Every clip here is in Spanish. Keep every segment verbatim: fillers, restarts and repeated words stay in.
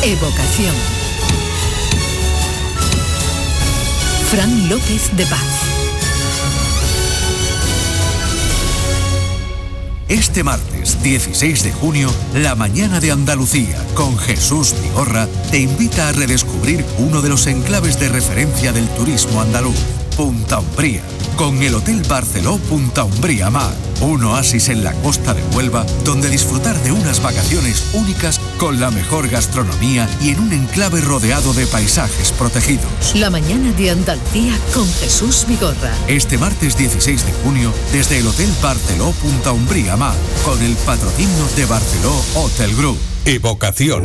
Evocación. Fran López de Paz. Este martes dieciséis de junio, La Mañana de Andalucía, con Jesús Vigorra, te invita a redescubrir uno de los enclaves de referencia del turismo andaluz, Punta Umbría, con el Hotel Barceló Punta Umbría Mar, un oasis en la costa de Huelva, donde disfrutar de unas vacaciones únicas con la mejor gastronomía y en un enclave rodeado de paisajes protegidos. La Mañana de Andalucía con Jesús Vigorra. Este martes dieciséis de junio, desde el Hotel Barceló Punta Umbría Mar, con el patrocinio de Barceló Hotel Group. Evocación.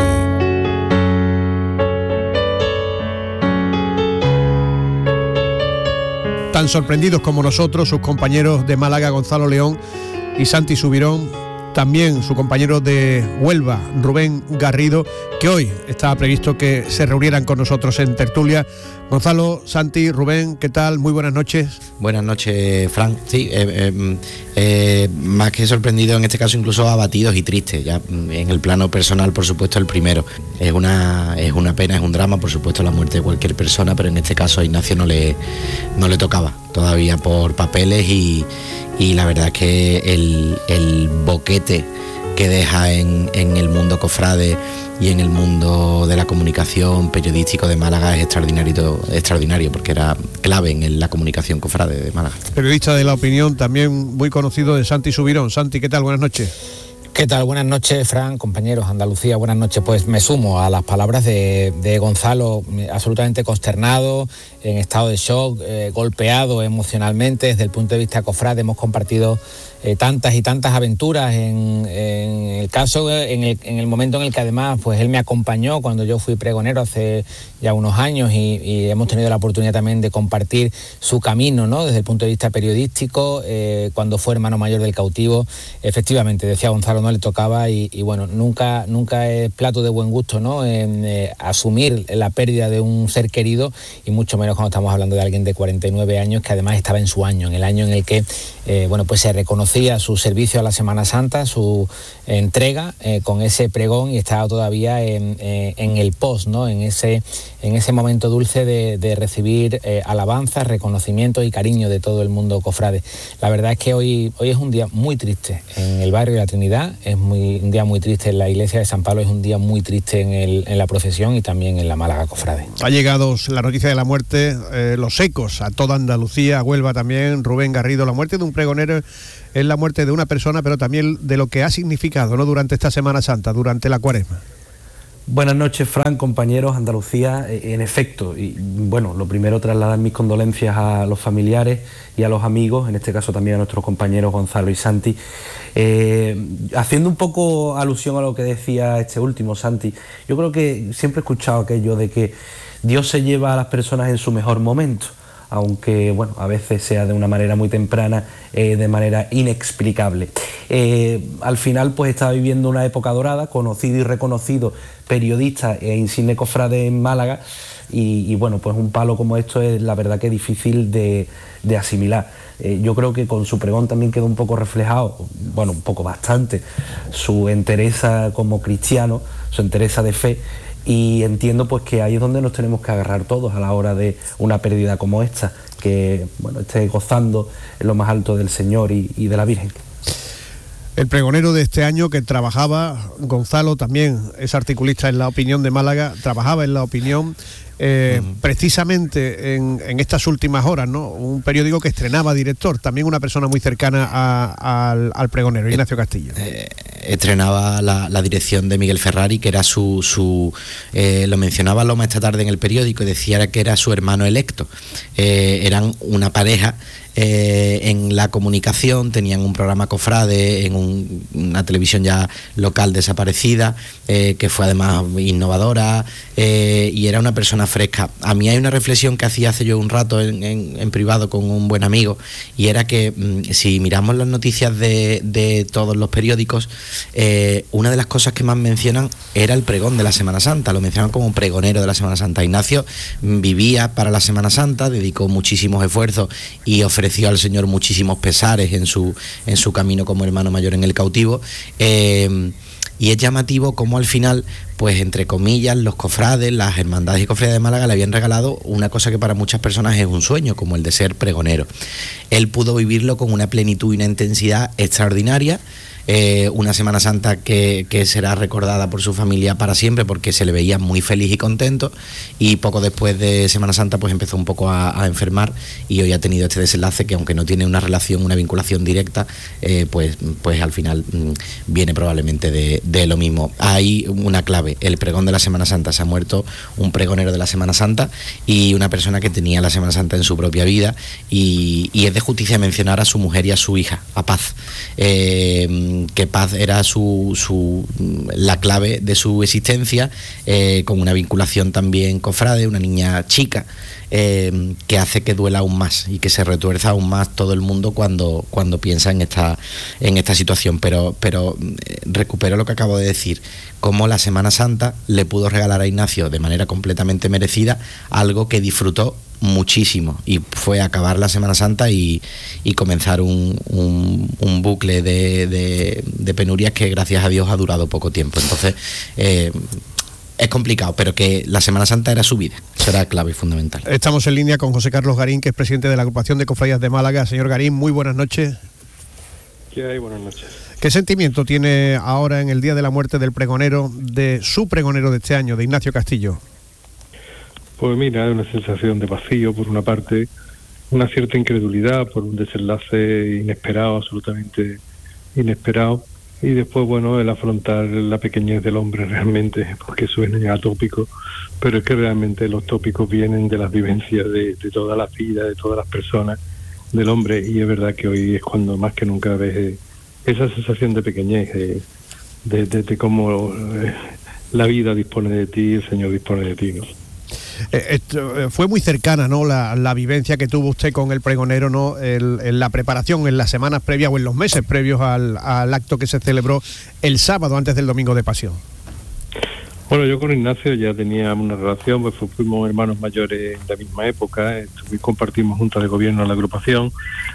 Tan sorprendidos como nosotros, sus compañeros de Málaga, Gonzalo León y Santi Subirón, también su compañero de Huelva, Rubén Garrido, que hoy estaba previsto que se reunieran con nosotros en tertulia. Gonzalo, Santi, Rubén, ¿qué tal? Muy buenas noches. Buenas noches, Fran. Sí, eh, eh, eh, más que sorprendido, en este caso incluso abatidos y tristes. Ya en el plano personal, por supuesto, el primero. Es una, es una pena, es un drama, por supuesto, la muerte de cualquier persona, pero en este caso a Ignacio no le, no le tocaba todavía por papeles y, y la verdad es que el, el boquete que deja en, en el mundo cofrade y en el mundo de la comunicación periodístico de Málaga es extraordinario, extraordinario porque era clave en la comunicación cofrade de Málaga. Periodista de La Opinión, también muy conocido, de Santi Subirón. Santi, ¿qué tal? Buenas noches. ¿Qué tal? Buenas noches, Fran, compañeros, Andalucía, buenas noches. Pues me sumo a las palabras de, de Gonzalo, absolutamente consternado, en estado de shock, eh, golpeado emocionalmente desde el punto de vista cofrade. Hemos compartido eh, tantas y tantas aventuras en, en el caso, en el, en el momento en el que además pues él me acompañó cuando yo fui pregonero hace ya unos años y, y hemos tenido la oportunidad también de compartir su camino, ¿no?, desde el punto de vista periodístico, eh, cuando fue hermano mayor del cautivo. Efectivamente, decía Gonzalo, no le tocaba y, y bueno, nunca, nunca es plato de buen gusto, ¿no?, en, eh, asumir la pérdida de un ser querido, y mucho menos cuando estamos hablando de alguien de cuarenta y nueve años que además estaba en su año, en el año en el que eh, bueno, pues se reconocía su servicio a la Semana Santa, su entrega eh, con ese pregón, y estaba todavía en, eh, en el post, ¿no?, en ese, en ese momento dulce de, de recibir eh, alabanzas, reconocimientos y cariño de todo el mundo cofrade. La verdad es que hoy, hoy es un día muy triste en el barrio de la Trinidad, es muy, un día muy triste en la iglesia de San Pablo, es un día muy triste en, el, en la procesión y también en la Málaga cofrade. Ha llegado la noticia de la muerte, eh, los ecos a toda Andalucía, a Huelva también. Rubén Garrido, la muerte de un pregonero es la muerte de una persona, pero también de lo que ha significado, ¿no?, durante esta Semana Santa, durante la Cuaresma. Buenas noches, Fran, compañeros, Andalucía. En efecto, y bueno, lo primero, trasladar mis condolencias a los familiares y a los amigos, en este caso también a nuestros compañeros Gonzalo y Santi. Eh, haciendo un poco alusión a lo que decía este último, Santi, yo creo que siempre he escuchado aquello de que Dios se lleva a las personas en su mejor momento, aunque bueno, a veces sea de una manera muy temprana, eh, de manera inexplicable. Eh, al final pues estaba viviendo una época dorada, conocido y reconocido periodista e insigne cofrade en Málaga, y, y bueno, pues un palo como esto es la verdad que difícil de, de asimilar. Eh, yo creo que con su pregón también quedó un poco reflejado, bueno, un poco bastante, su entereza como cristiano, su entereza de fe. Y entiendo pues que ahí es donde nos tenemos que agarrar todos a la hora de una pérdida como esta, que bueno, esté gozando en lo más alto del Señor y, y de la Virgen. El pregonero de este año que trabajaba, Gonzalo también es articulista en La Opinión de Málaga, trabajaba en La Opinión eh, uh-huh. precisamente en, en estas últimas horas, ¿no? Un periódico que estrenaba director, también una persona muy cercana a, a, al, al pregonero, Ignacio Castillo. Eh, estrenaba la, la dirección de Miguel Ferrari, que era su, su eh, lo mencionaba Loma esta tarde en el periódico, y decía que era su hermano electo. Eh, eran una pareja eh, en la comunicación, tenían un programa cofrade en un, una televisión ya local desaparecida, eh, que fue además innovadora, eh, y era una persona fresca. A mí hay una reflexión que hacía hace yo un rato en, en, en privado con un buen amigo, y era que mmm, si miramos las noticias de, de todos los periódicos, eh, una de las cosas que más mencionan era el pregón de la Semana Santa, lo mencionan como pregonero de la Semana Santa. Ignacio vivía para la Semana Santa, dedicó muchísimos esfuerzos y ofreció al Señor muchísimos pesares en su, en su camino como hermano mayor en el cautivo. Eh, Y es llamativo cómo al final, pues entre comillas, los cofrades, las hermandades y cofradías de Málaga le habían regalado una cosa que para muchas personas es un sueño, como el de ser pregonero. Él pudo vivirlo con una plenitud y una intensidad extraordinaria. Eh, una Semana Santa que, que será recordada por su familia para siempre, porque se le veía muy feliz y contento, y poco después de Semana Santa pues empezó un poco a, a enfermar, y hoy ha tenido este desenlace que, aunque no tiene una relación, una vinculación directa, eh, pues, pues al final mmm, viene probablemente de, de lo mismo. Hay una clave: el pregón de la Semana Santa. Se ha muerto un pregonero de la Semana Santa y una persona que tenía la Semana Santa en su propia vida, y, y es de justicia mencionar a su mujer y a su hija, a Paz. Eh, que Paz era su, su la clave de su existencia, eh, con una vinculación también cofrade, una niña chica, eh, que hace que duela aún más y que se retuerza aún más todo el mundo cuando, cuando piensa en esta, en esta situación. Pero, pero eh, recupero lo que acabo de decir, cómo la Semana Santa le pudo regalar a Ignacio de manera completamente merecida algo que disfrutó muchísimo, y fue acabar la Semana Santa y, y comenzar un, un, un bucle de, de, de penurias que, gracias a Dios, ha durado poco tiempo. Entonces eh, es complicado, pero que la Semana Santa era su vida, eso era clave y fundamental. Estamos en línea con José Carlos Garín, que es presidente de la Agrupación de Cofradías de Málaga. Señor Garín, muy buenas noches. ¿Qué hay? Buenas noches. ¿Qué sentimiento tiene ahora, en el día de la muerte del pregonero, de su pregonero de este año, de Ignacio Castillo? Pues mira, una sensación de vacío por una parte, una cierta incredulidad por un desenlace inesperado, absolutamente inesperado, y después, bueno, el afrontar la pequeñez del hombre realmente, porque suena atópico, pero es que realmente los tópicos vienen de las vivencias de, de toda la vida, de todas las personas, del hombre, y es verdad que hoy es cuando más que nunca ves esa sensación de pequeñez, de, de, de, de cómo la vida dispone de ti, el Señor dispone de ti, ¿no? Eh, esto, fue muy cercana, ¿no?, la, la vivencia que tuvo usted con el pregonero, ¿no?, el, en la preparación, en las semanas previas o en los meses previos al, al acto que se celebró el sábado antes del Domingo de Pasión. Bueno, yo con Ignacio ya tenía una relación, pues fuimos hermanos mayores en la misma época, estuvimos, compartimos juntas de gobierno en la agrupación,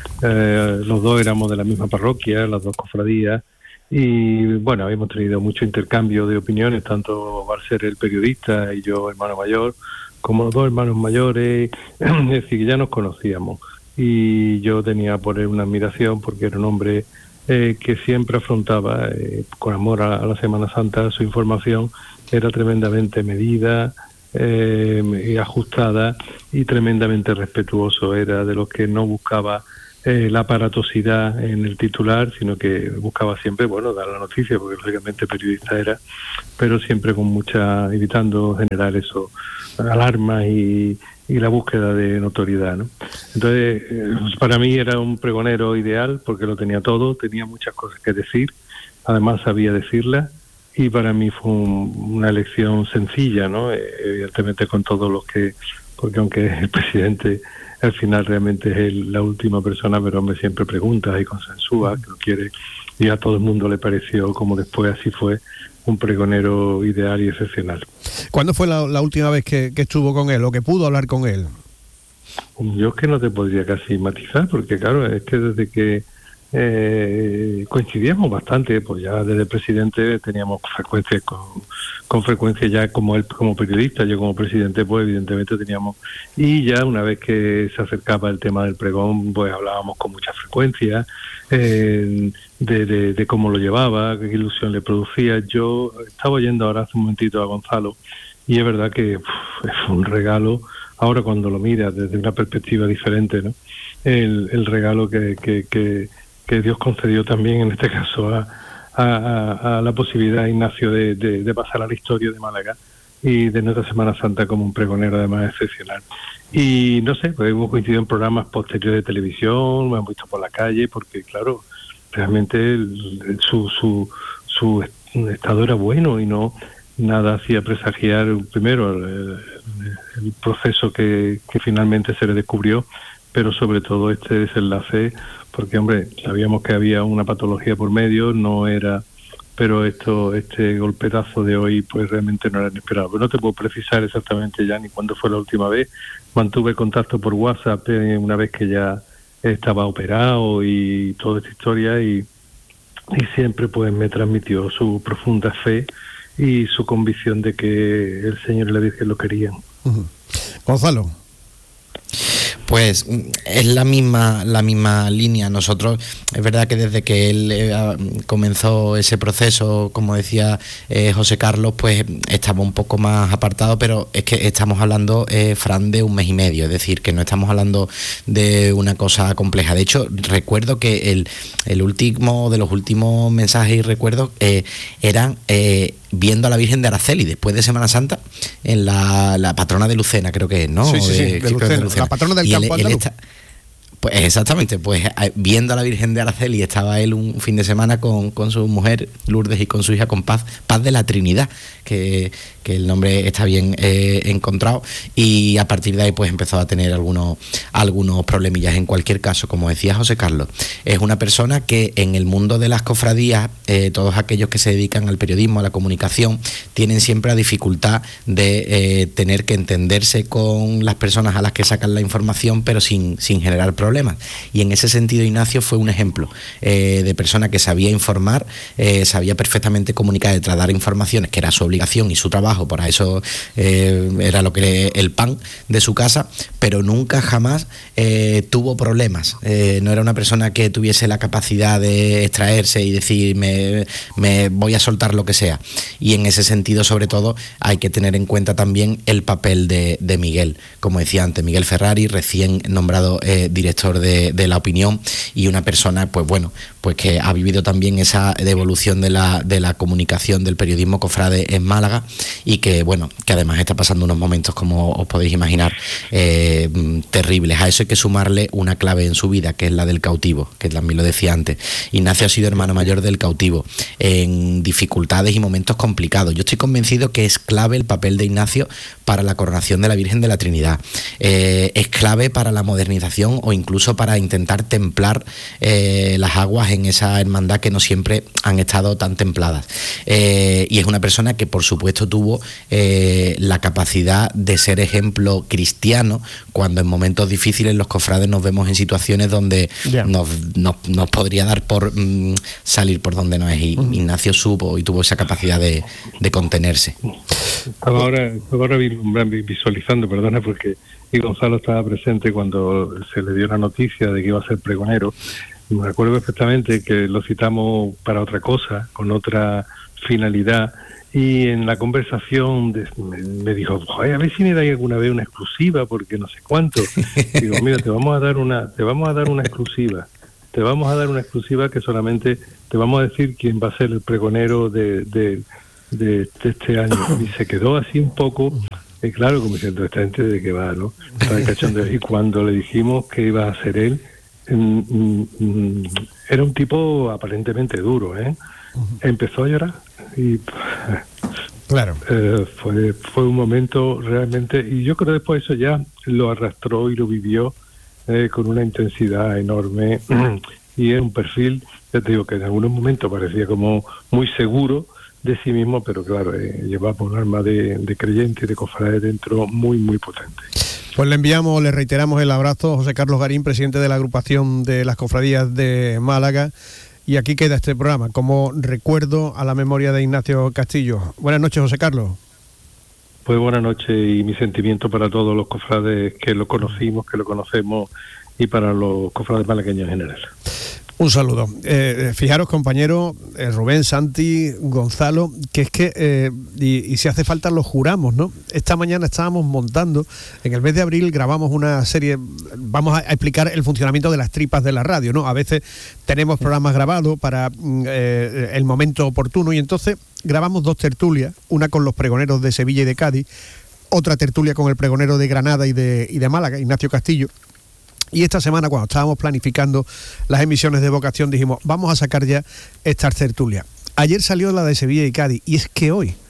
eh, los dos éramos de la misma parroquia, las dos cofradías, y bueno, habíamos tenido mucho intercambio de opiniones, tanto al ser el periodista y yo hermano mayor, como los dos hermanos mayores, es decir, que ya nos conocíamos, y yo tenía por él una admiración porque era un hombre eh, que siempre afrontaba eh, con amor a, a la Semana Santa. Su información era tremendamente medida eh, y ajustada, y tremendamente respetuoso. Era de los que no buscaba eh, la aparatosidad en el titular, sino que buscaba siempre, bueno, dar la noticia, porque lógicamente periodista era, pero siempre con mucha, evitando generar eso, alarmas y, y la búsqueda de notoriedad, ¿no? Entonces, eh, para mí era un pregonero ideal, porque lo tenía todo, tenía muchas cosas que decir, además sabía decirlas, y para mí fue un, una elección sencilla, ¿no? Eh, evidentemente con todos los que, porque aunque el presidente al final realmente es el, la última persona, pero hombre, siempre pregunta y consensúa, que lo quiere, y a todo el mundo le pareció, como después así fue, un pregonero ideal y excepcional. ¿Cuándo fue la, la última vez que, que estuvo con él o que pudo hablar con él? Yo es que no te podría casi matizar, porque claro, es que desde que eh, coincidíamos bastante, pues ya desde presidente teníamos frecuencia con, con frecuencia ya como él como periodista, yo como presidente pues evidentemente teníamos, y ya una vez que se acercaba el tema del pregón pues hablábamos con mucha frecuencia eh, de, de, de cómo lo llevaba, qué ilusión le producía. Yo estaba oyendo ahora hace un momentito a Gonzalo, y es verdad que uf, es un regalo, ahora cuando lo miras desde una perspectiva diferente, ¿no? El, el regalo que, que, que, que Dios concedió también en este caso a, a, a la posibilidad, Ignacio, de, de, de pasar a la historia de Málaga y de nuestra Semana Santa como un pregonero además excepcional. Y no sé, pues hemos coincidido en programas posteriores de televisión, lo hemos visto por la calle, porque claro, realmente el, el, su, su, su estado era bueno y no nada hacía presagiar primero el, el proceso que, que finalmente se le descubrió, pero sobre todo este desenlace, porque hombre, sabíamos que había una patología por medio, no era, pero esto, este golpetazo de hoy pues realmente no era inesperado. Pero no te puedo precisar exactamente ya ni cuándo fue la última vez. Mantuve contacto por WhatsApp eh, una vez que ya estaba operado y toda esta historia, y y siempre pues me transmitió su profunda fe y su convicción de que el Señor y la Virgen lo querían. Uh-huh. Gonzalo. Pues es la misma la misma línea. Nosotros, es verdad que desde que él eh, comenzó ese proceso, como decía eh, José Carlos, pues estamos un poco más apartados, pero es que estamos hablando, eh, Fran, de un mes y medio, es decir, que no estamos hablando de una cosa compleja. De hecho, recuerdo que el, el último, de los últimos mensajes y recuerdos eh, eran eh, viendo a la Virgen de Araceli después de Semana Santa, en la, la patrona de Lucena, creo que es, ¿no? Sí, sí, sí, de, de Lucena, de Lucena. La patrona del y campo él, él andaluz. está, pues exactamente, pues viendo a la Virgen de Araceli, estaba él un fin de semana con, con su mujer Lourdes y con su hija, con Paz, Paz de la Trinidad, que, que el nombre está bien eh, encontrado, y a partir de ahí pues empezó a tener algunos, algunos problemillas. En cualquier caso, como decía José Carlos, es una persona que en el mundo de las cofradías, eh, todos aquellos que se dedican al periodismo, a la comunicación, tienen siempre la dificultad de eh, tener que entenderse con las personas a las que sacan la información, pero sin, sin generar problemas. Problemas. Y en ese sentido Ignacio fue un ejemplo eh, de persona que sabía informar, eh, sabía perfectamente comunicar y trasladar informaciones, que era su obligación y su trabajo, por eso eh, era lo que el pan de su casa, pero nunca jamás eh, tuvo problemas. Eh, no era una persona que tuviese la capacidad de extraerse y decir me, me voy a soltar lo que sea. Y en ese sentido, sobre todo, hay que tener en cuenta también el papel de, de Miguel, como decía antes, Miguel Ferrari, recién nombrado eh, director De, de La Opinión, y una persona pues bueno pues que ha vivido también esa devolución de la, de la comunicación del periodismo cofrade en Málaga, y que bueno que además está pasando unos momentos, como os podéis imaginar, eh, terribles. A eso hay que sumarle una clave en su vida, que es la del cautivo, que también lo decía antes. Ignacio ha sido hermano mayor del cautivo en dificultades y momentos complicados. Yo estoy convencido que es clave el papel de Ignacio para la coronación de la Virgen de la Trinidad, eh, es clave para la modernización o incluso para intentar templar eh, las aguas en esa hermandad que no siempre han estado tan templadas. Eh, y es una persona que por supuesto tuvo eh, la capacidad de ser ejemplo cristiano, cuando en momentos difíciles los cofrades nos vemos en situaciones donde yeah. nos, nos, nos podría dar por mm, salir por donde no es, y uh-huh. Ignacio supo y tuvo esa capacidad de, de contenerse. Estaba ahora, estaba ahora visualizando, perdona, porque y Gonzalo estaba presente cuando se le dio la noticia de que iba a ser pregonero. Me acuerdo perfectamente que lo citamos para otra cosa, con otra finalidad, y en la conversación de, me, me dijo, a ver si me dais alguna vez una exclusiva, porque no sé cuánto. Digo, mira, te vamos a dar una, te vamos a dar una exclusiva, te vamos a dar una exclusiva que solamente te vamos a decir quién va a ser el pregonero de, de, de, de este año. Y se quedó así un poco. Y claro, como diciendo, esta gente de qué va, ¿no? Estaba cachondeo. Y cuando le dijimos que iba a ser él, mm, mm, era un tipo aparentemente duro, ¿eh? Empezó a llorar y claro, eh, fue fue un momento realmente, y yo creo que después eso ya lo arrastró y lo vivió eh, con una intensidad enorme. Y es un perfil, ya te digo, que en algunos momentos parecía como muy seguro de sí mismo, pero claro, eh, llevaba un alma de, de creyente y de cofrade dentro muy, muy potente. Pues le enviamos, le reiteramos el abrazo a José Carlos Garín, presidente de la agrupación de las cofradías de Málaga, y aquí queda este programa como recuerdo a la memoria de Ignacio Castillo. Buenas noches, José Carlos. Pues buenas noches, y mi sentimiento para todos los cofrades que lo conocimos, que lo conocemos, y para los cofrades malagueños en general. Un saludo. Eh, fijaros, compañeros, eh, Rubén, Santi, Gonzalo, que es que, eh, y, y si hace falta lo juramos, ¿no? Esta mañana estábamos montando, en el mes de abril grabamos una serie, vamos a, a explicar el funcionamiento de las tripas de la radio, ¿no? A veces tenemos programas grabados para eh, el momento oportuno, y entonces grabamos dos tertulias, una con los pregoneros de Sevilla y de Cádiz, otra tertulia con el pregonero de Granada y de, y de Málaga, Ignacio Castillo. Y esta semana, cuando estábamos planificando las emisiones de Vocación, dijimos, vamos a sacar ya estas tertulias. Ayer salió la de Sevilla y Cádiz, y es que hoy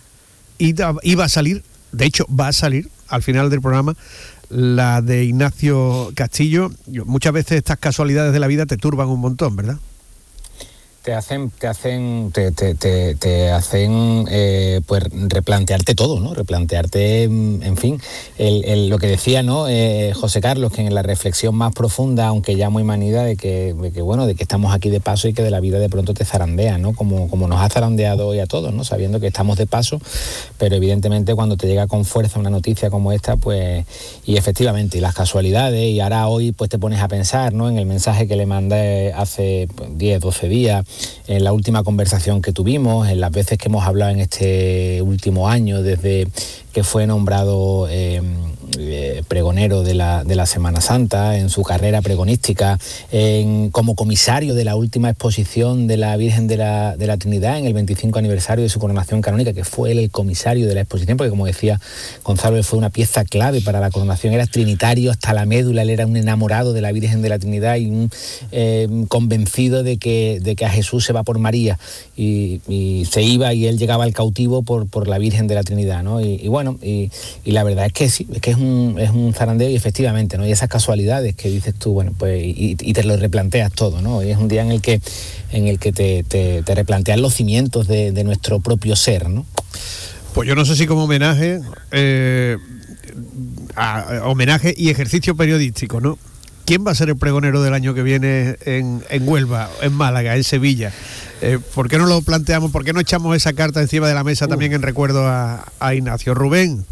iba a salir, de hecho va a salir al final del programa, la de Ignacio Castillo. Muchas veces estas casualidades de la vida te turban un montón, ¿verdad? te hacen te hacen te, te, te, te hacen eh, pues replantearte todo, ¿no? Replantearte, en fin, el, el, lo que decía, ¿no? Eh, José Carlos, que en la reflexión más profunda, aunque ya muy manida, de que, de que bueno, de que estamos aquí de paso y que de la vida de pronto te zarandea, ¿no? Como, como nos ha zarandeado hoy a todos, ¿no? Sabiendo que estamos de paso, pero evidentemente cuando te llega con fuerza una noticia como esta, pues, y efectivamente, y las casualidades, y ahora hoy pues te pones a pensar, ¿no? En el mensaje que le mandé hace pues, diez, doce días, en la última conversación que tuvimos, en las veces que hemos hablado en este último año, desde que fue nombrado eh, eh, pregonero de la, de la Semana Santa, en su carrera pregonística, en, como comisario de la última exposición de la Virgen de la, de la Trinidad en el veinticinco aniversario de su coronación canónica, que fue él el comisario de la exposición, porque como decía Gonzalo, él fue una pieza clave para la coronación, era trinitario hasta la médula, él era un enamorado de la Virgen de la Trinidad y un eh, convencido de que, de que a Jesús se va por María, y, y se iba y él llegaba al cautivo por, por la Virgen de la Trinidad, ¿no? Y, y bueno, y, y la verdad es que sí, es que es un, es un zarandeo, y efectivamente, ¿no? Y esas casualidades que dices tú, bueno, pues y, y te lo replanteas todo, ¿no? Y es un día en el que en el que te, te, te replanteas los cimientos de, de nuestro propio ser, ¿no? Pues yo no sé si como homenaje, eh, a, a homenaje y ejercicio periodístico, ¿no? ¿Quién va a ser el pregonero del año que viene en, en Huelva, en Málaga, en Sevilla? Eh, ¿Por qué no lo planteamos? ¿Por qué no echamos esa carta encima de la mesa uh. también en recuerdo a, a Ignacio? Rubén.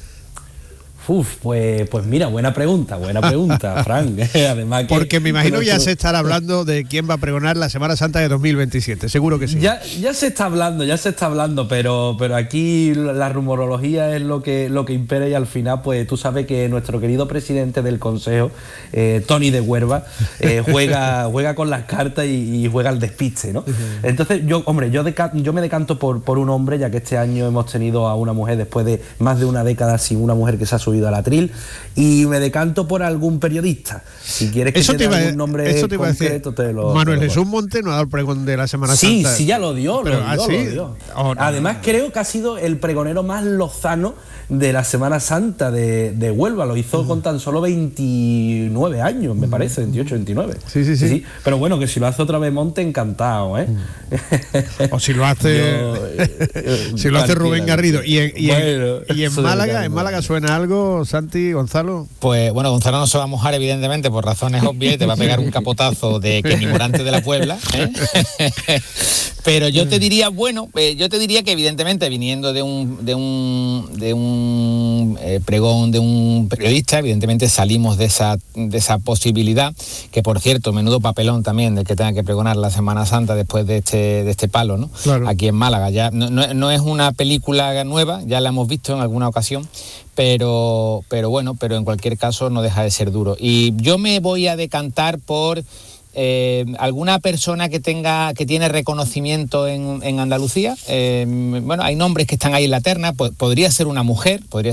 Uf, pues, pues mira, buena pregunta, buena pregunta, Fran. Además que, porque me imagino que ya nuestro... se estará hablando de quién va a pregonar la Semana Santa de dos mil veintisiete, seguro que sí. Ya, ya se está hablando, ya se está hablando, pero, pero aquí la rumorología es lo que, lo que impera, y al final, pues tú sabes que nuestro querido presidente del Consejo, eh, Tony de Huerva, eh, juega, juega con las cartas y, y juega al despiste, ¿no? Entonces, yo, hombre, yo, deca- yo me decanto por, por un hombre, ya que este año hemos tenido a una mujer, después de más de una década sin una mujer que se ha subido al atril, y me decanto por algún periodista. Si quieres que eso te, te dé iba, algún nombre eso te iba concreto, a decir. Te lo, Manuel te lo Jesús Monte no ha dado el pregón de la Semana sí, Santa. Sí, sí, ya lo dio, Pero, lo, dio ¿ah, sí? lo dio. Oh, no, Además, no. creo que ha sido el pregonero más lozano de la Semana Santa de, de Huelva. Lo hizo uh-huh. con tan solo veintinueve años, me uh-huh. parece, veintiocho, veintinueve. Sí, sí, sí, sí, sí. Pero bueno, que si lo hace otra vez Monte, encantado, ¿eh? Uh-huh. O si lo hace Yo, eh, si lo hace Rubén Garrido. Y en, y bueno, en, y en Málaga, en Málaga suena algo, Santi, Gonzalo. Pues bueno, Gonzalo no se va a mojar, evidentemente, por razones obvias, y te va a pegar un capotazo de que ni Morante de la Puebla, ¿eh? Pero yo te diría, bueno, eh, yo te diría que evidentemente viniendo de un de un de un eh, pregón de un periodista, evidentemente salimos de esa de esa posibilidad, que por cierto, menudo papelón también del que tenga que pregonar la Semana Santa después de este de este palo, ¿no? Claro. Aquí en Málaga ya no, no, no es una película nueva, ya la hemos visto en alguna ocasión, pero pero bueno, pero en cualquier caso no deja de ser duro. Y yo me voy a decantar por Eh, alguna persona que tenga que tiene reconocimiento en, en Andalucía. Eh, bueno, hay nombres que están ahí en la terna, pues podría ser una mujer, podría